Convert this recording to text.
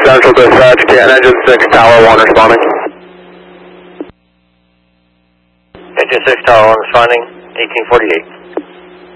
Central Dispatch, Canton Engine 6, Tower 1 responding. Engine 6, Tower 1 responding, 1848.